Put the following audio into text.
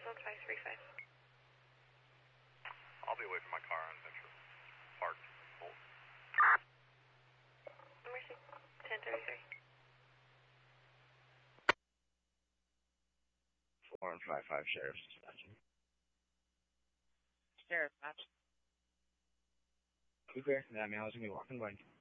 result 535. I'll be away from my car on Venture. Parked. Hold. Mercy, 1033. 4155 Sheriff's Dispatch. Sheriff, match. Cooper, that male is going to be walking by.